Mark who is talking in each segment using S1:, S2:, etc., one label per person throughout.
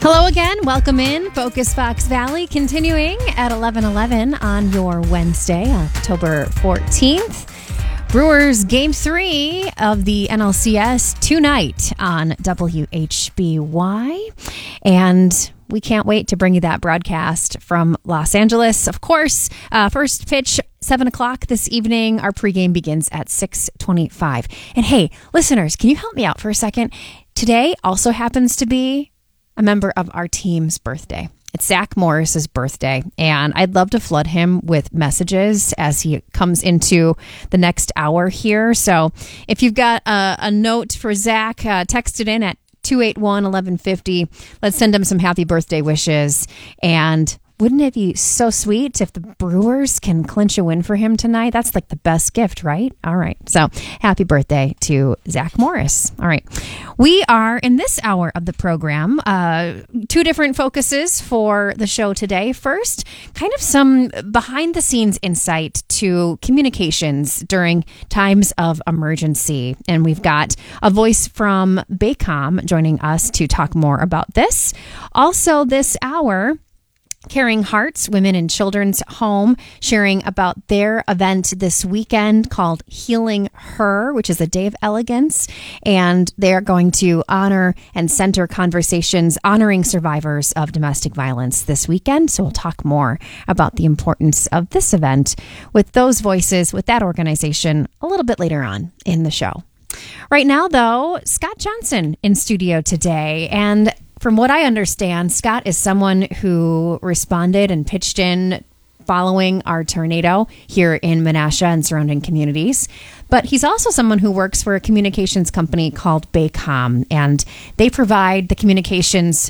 S1: Hello again. Welcome in. Focus Fox Valley continuing at 11:11 on your Wednesday, October 14th. Brewers Game 3 of the NLCS tonight on WHBY. And we can't wait to bring you that broadcast from Los Angeles. Of course, first pitch, 7 o'clock this evening. Our pregame begins at 6:25. And hey, listeners, can you help me out for a second? Today also happens to be a member of our team's birthday. It's Zach Morris's birthday, and I'd love to flood him with messages as he comes into the next hour here. So if you've got a note for Zach, text it in at 281-1150. Let's send him some happy birthday wishes. And wouldn't it be so sweet if the Brewers can clinch a win for him tonight? That's like the best gift, right? All right. So happy birthday to Zach Morris. All right. We are in this hour of the program, two different focuses for the show today. First, kind of some behind the scenes insight to communications during times of emergency. And we've got a voice from Baycom joining us to talk more about this. Also this hour, Caring Hearts, Women and Children's Home, sharing about their event this weekend called Healing Her, which is a day of elegance. And they're going to honor and center conversations honoring survivors of domestic violence this weekend. So we'll talk more about the importance of this event with those voices, with that organization, a little bit later on in the show. Right now, though, Scott Johnson in studio today. And from what I understand, Scott is someone who responded and pitched in following our tornado here in Menasha and surrounding communities. But he's also someone who works for a communications company called Baycom, and they provide the communications,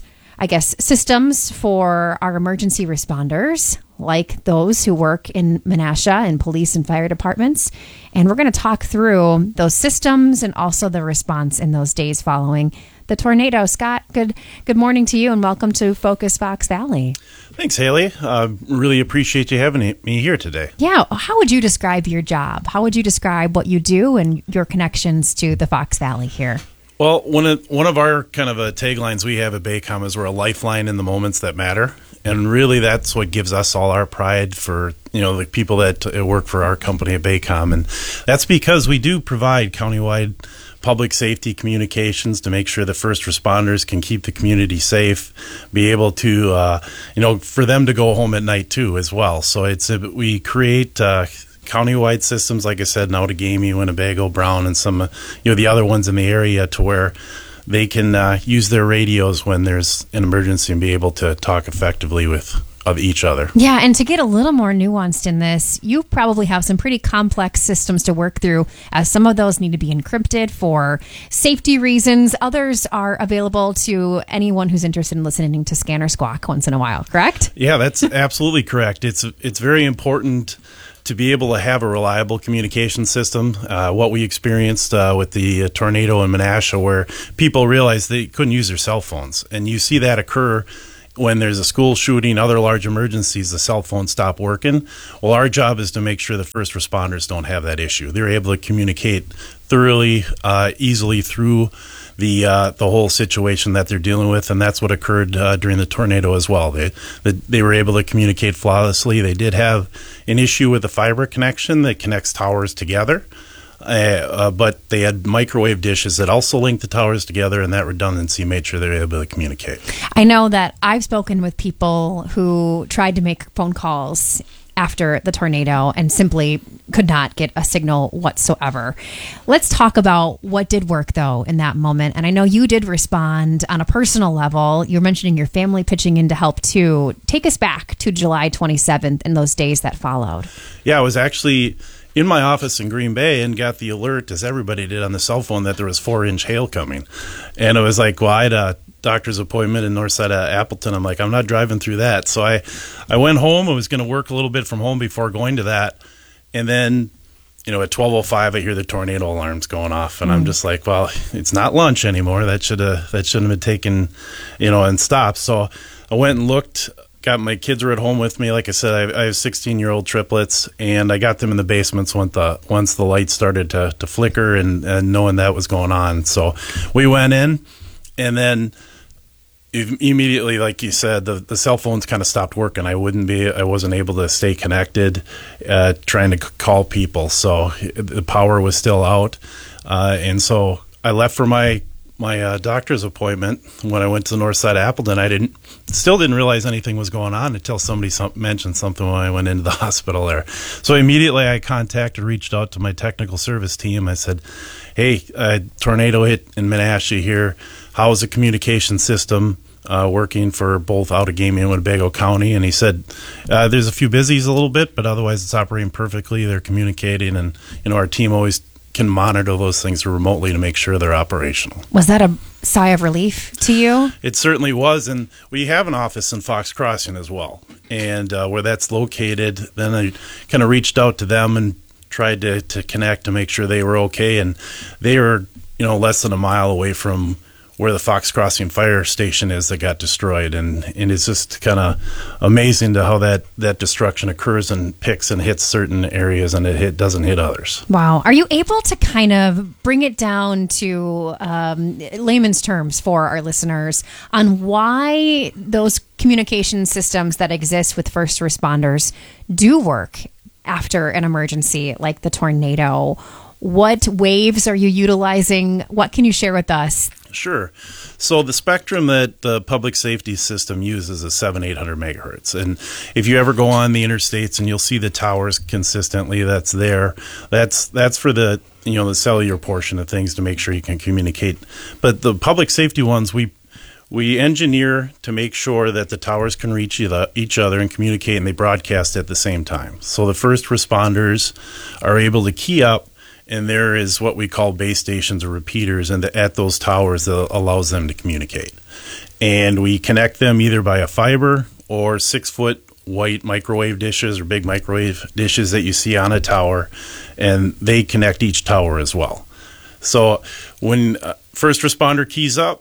S1: systems for our emergency responders, like those who work in Menasha and police and fire departments. And we're going to talk through those systems and also the response in those days following the tornado. Scott, good morning to you and welcome to Focus Fox Valley.
S2: Thanks, Haley. Really appreciate you having me here today.
S1: Yeah. How would you describe your job? How would you describe what you do and your connections to the Fox Valley here?
S2: Well, one of our kind of taglines we have at Baycom is we're a lifeline in the moments that matter. And really that's what gives us all our pride for, the people that work for our company at Baycom. And that's because we do provide countywide public safety communications to make sure the first responders can keep the community safe, be able to, for them to go home at night too as well. So we create countywide systems, like I said, now to Outagamie, Winnebago, Brown, and some, the other ones in the area to where they can use their radios when there's an emergency and be able to talk effectively of each other.
S1: Yeah, and to get a little more nuanced in this, you probably have some pretty complex systems to work through, as some of those need to be encrypted for safety reasons. Others are available to anyone who's interested in listening to Scanner Squawk once in a while, correct?
S2: Yeah, that's absolutely correct. It's very important to be able to have a reliable communication system. What we experienced with the tornado in Menasha, where people realized they couldn't use their cell phones. And you see that occur when there's a school shooting, other large emergencies, the cell phones stop working. Well, our job is to make sure the first responders don't have that issue. They're able to communicate thoroughly, easily through the whole situation that they're dealing with, and that's what occurred during the tornado as well. They were able to communicate flawlessly. They did have an issue with the fiber connection that connects towers together, but they had microwave dishes that also linked the towers together, and that redundancy made sure they were able to communicate.
S1: I know that I've spoken with people who tried to make phone calls after the tornado and simply could not get a signal whatsoever. Let's talk about what did work, though, in that moment. And I know you did respond on a personal level. You're mentioning your family pitching in to help, too. Take us back to July 27th and those days that followed.
S2: Yeah, I was actually in my office in Green Bay and got the alert, as everybody did on the cell phone, that there was 4-inch hail coming. And it was like, well, I had a doctor's appointment in north side of Appleton. I'm like, I'm not driving through that. So I went home. I was going to work a little bit from home before going to that. And then, at 12:05, I hear the tornado alarms going off. And I'm just like, well, it's not lunch anymore. That shouldn't have been taken, and stopped. So I went and looked. Got my kids were at home with me. Like I said, I have 16-year-old triplets, and I got them in the basements once the lights started to flicker and knowing that was going on. So we went in, and then immediately, like you said, the cell phones kind of stopped working. I wasn't able to stay connected, trying to call people. So the power was still out. And so I left for my doctor's appointment. When I went to the north side of Appleton, I still didn't realize anything was going on until somebody mentioned something when I went into the hospital there. So immediately I reached out to my technical service team. I said, hey, tornado hit in Menasha here. How is the communication system working for both Outagamie and Winnebago County? And he said, there's a few busies a little bit, but otherwise it's operating perfectly. They're communicating, and our team always can monitor those things remotely to make sure they're operational.
S1: Was that a sigh of relief to you?
S2: It certainly was, and we have an office in Fox Crossing as well, and where that's located. Then I kind of reached out to them and tried to connect to make sure they were okay, and they were less than a mile away from where the Fox Crossing fire station is that got destroyed, and it's just kind of amazing to how that destruction occurs and picks and hits certain areas, and it doesn't hit others.
S1: Wow. Are you able to kind of bring it down to layman's terms for our listeners on why those communication systems that exist with first responders do work after an emergency like the tornado? What waves are you utilizing? What can you share with us?
S2: Sure. So the spectrum that the public safety system uses is 700-800 megahertz. And if you ever go on the interstates and you'll see the towers consistently that's there, that's for the the cellular portion of things to make sure you can communicate. But the public safety ones, we engineer to make sure that the towers can reach each other and communicate, and they broadcast at the same time. So the first responders are able to key up, and there is what we call base stations or repeaters, and at those towers that allows them to communicate. And we connect them either by a fiber or 6-foot white microwave dishes or big microwave dishes that you see on a tower, and they connect each tower as well. So when first responder keys up,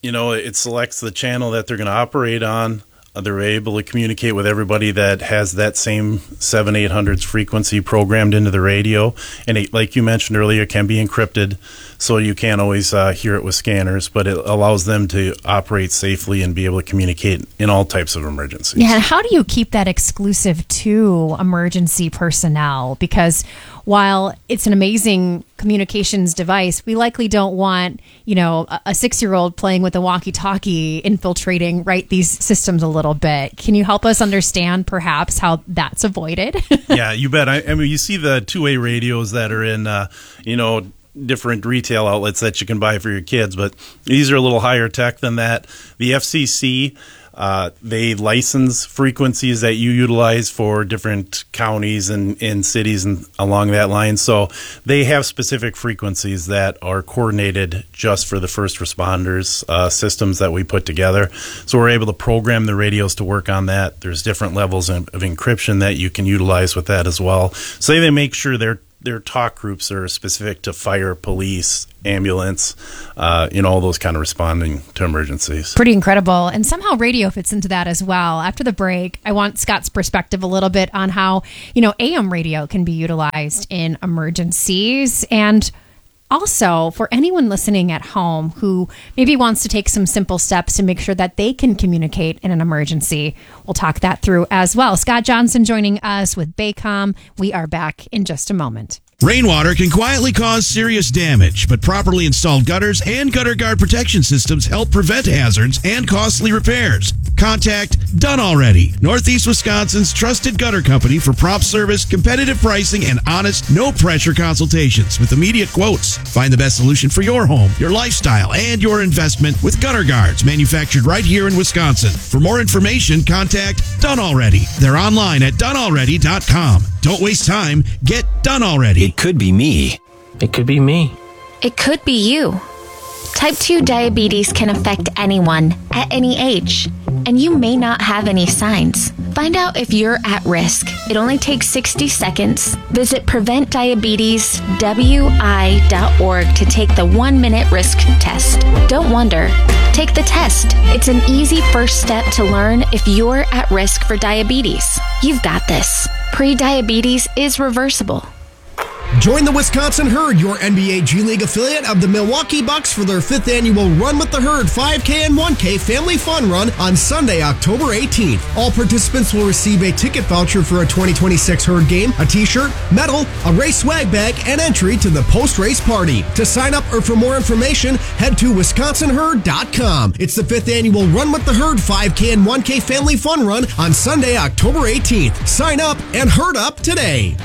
S2: it selects the channel that they're going to operate on. They're able to communicate with everybody that has that same 700-800 frequency programmed into the radio. And it, like you mentioned earlier, it can be encrypted, so you can't always hear it with scanners, but it allows them to operate safely and be able to communicate in all types of emergencies.
S1: Yeah, and how do you keep that exclusive to emergency personnel? Because while it's an amazing communications device, we likely don't want, a 6-year-old playing with a walkie-talkie infiltrating these systems a little bit. Can you help us understand perhaps how that's avoided?
S2: Yeah, you bet. I mean, you see the two-way radios that are in, different retail outlets that you can buy for your kids, but these are a little higher tech than that. The FCC, they license frequencies that you utilize for different counties and cities and along that line. So they have specific frequencies that are coordinated just for the first responders systems that we put together. So we're able to program the radios to work on that. There's different levels of encryption that you can utilize with that as well. So they make sure their talk groups are specific to fire, police, ambulance, all those kind of responding to emergencies.
S1: Pretty incredible. And somehow radio fits into that as well. After the break, I want Scott's perspective a little bit on how, AM radio can be utilized in emergencies. And also, for anyone listening at home who maybe wants to take some simple steps to make sure that they can communicate in an emergency, we'll talk that through as well. Scott Johnson joining us with Baycom. We are back in just a moment.
S3: Rainwater can quietly cause serious damage, but properly installed gutters and gutter guard protection systems help prevent hazards and costly repairs. Contact Done Already, Northeast Wisconsin's trusted gutter company for prompt service, competitive pricing, and honest, no-pressure consultations with immediate quotes. Find the best solution for your home, your lifestyle, and your investment with gutter guards manufactured right here in Wisconsin. For more information, contact Done Already. They're online at donealready.com. Don't waste time. Get Done Already.
S4: It could be me.
S5: It could be me.
S6: It could be you. Type 2 diabetes can affect anyone at any age, and you may not have any signs. Find out if you're at risk. It only takes 60 seconds. Visit PreventDiabetesWI.org to take the 1-minute risk test. Don't wonder. Take the test. It's an easy first step to learn if you're at risk for diabetes. You've got this. Pre-diabetes is reversible.
S4: Join the Wisconsin Herd, your NBA G League affiliate of the Milwaukee Bucks, for their 5th annual Run with the Herd 5K and 1K Family Fun Run on Sunday, October 18th. All participants will receive a ticket voucher for a 2026 Herd game, a t-shirt, medal, a race swag bag, and entry to the post-race party. To sign up or for more information, head to wisconsinherd.com. It's the 5th annual Run with the Herd 5K and 1K Family Fun Run on Sunday, October 18th. Sign up and herd up today.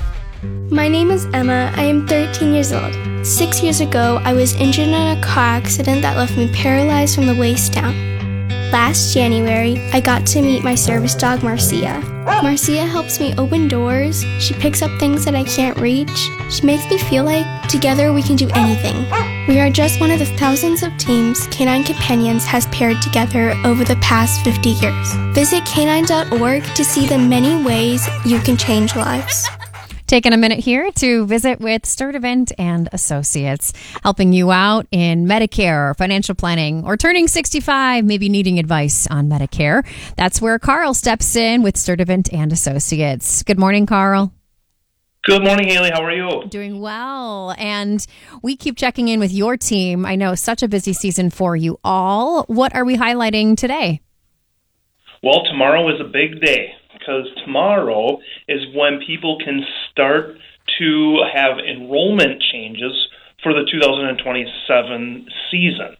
S5: My name is Emma. I am 13 years old. 6 years ago, I was injured in a car accident that left me paralyzed from the waist down. Last January, I got to meet my service dog, Marcia. Marcia helps me open doors. She picks up things that I can't reach. She makes me feel like together we can do anything. We are just one of the thousands of teams Canine Companions has paired together over the past 50 years. Visit canine.org to see the many ways you can change lives.
S1: Taking a minute here to visit with Sturdivant and Associates, helping you out in Medicare, financial planning, or turning 65, maybe needing advice on Medicare. That's where Carl steps in with Sturdivant and Associates. Good morning, Carl.
S7: Good morning, Haley. How are you?
S1: Doing well. And we keep checking in with your team. I know such a busy season for you all. What are we highlighting today?
S7: Well, tomorrow is a big day, because tomorrow is when people can start to have enrollment changes for the 2027 season.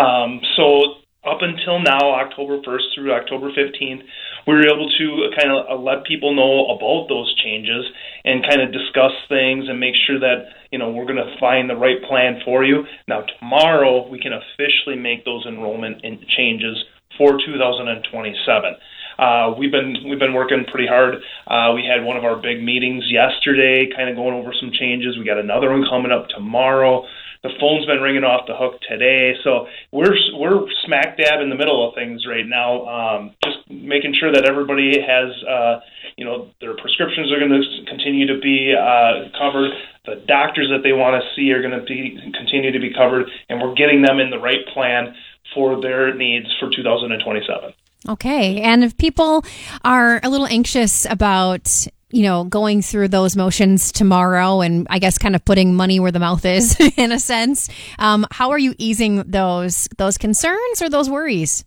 S7: So up until now, October 1st through October 15th, we were able to kind of let people know about those changes and kind of discuss things and make sure that, we're going to find the right plan for you. Now, tomorrow, we can officially make those enrollment changes for 2027. We've been working pretty hard. We had one of our big meetings yesterday, kind of going over some changes. We got another one coming up tomorrow. The phone's been ringing off the hook today, so we're smack dab in the middle of things right now. Just making sure that everybody has, their prescriptions are going to continue to be covered. The doctors that they want to see are going to continue to be covered, and we're getting them in the right plan for their needs for 2027.
S1: Okay. And if people are a little anxious about, going through those motions tomorrow and I guess kind of putting money where the mouth is in a sense, how are you easing those concerns or those worries?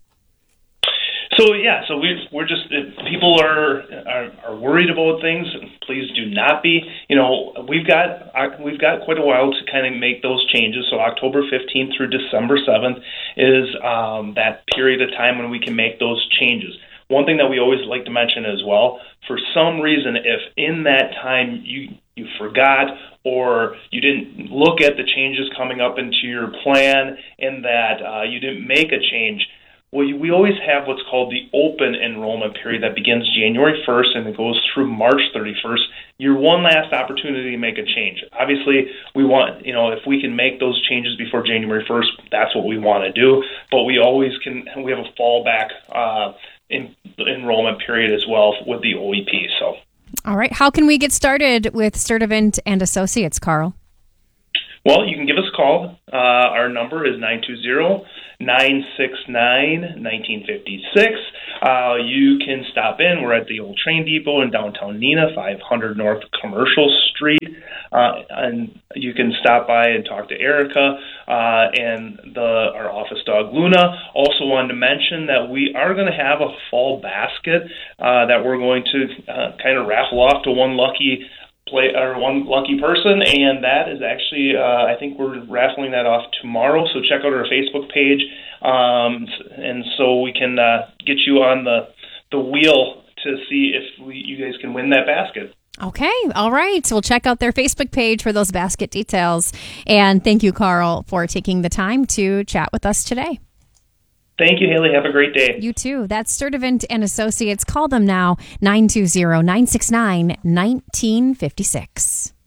S7: So we're just, if people are worried about things, please do not be. We've got quite a while to kind of make those changes. So October 15th through December 7th is that period of time when we can make those changes. One thing that we always like to mention as well, for some reason, if in that time you forgot or you didn't look at the changes coming up into your plan and that you didn't make a change, well, we always have what's called the open enrollment period that begins January 1st and it goes through March 31st. Your one last opportunity to make a change. Obviously, we want, if we can make those changes before January 1st, that's what we want to do. But we always we have a fallback enrollment period as well with the OEP. So, all
S1: right. How can we get started with Sturdivant and Associates, Carl?
S7: Well, you can give us a call. Our number is 920-969-1956. You can stop in. We're at the old train depot in downtown Neenah, 500 North Commercial Street. And you can stop by and talk to Erica and our office dog, Luna. Also wanted to mention that we are going to have a fall basket that we're going to kind of raffle off to one lucky person, and that is actually, I think we're raffling that off tomorrow, so check out our Facebook page, and so we can get you on the wheel to see if you guys can win that basket.
S1: Okay, all right. We'll check out their Facebook page for those basket details, and thank you, Carl, for taking the time to chat with us today.
S7: Thank you, Haley. Have a great day.
S1: You too. That's Sturdivant and Associates. Call them now, 920-969-1956.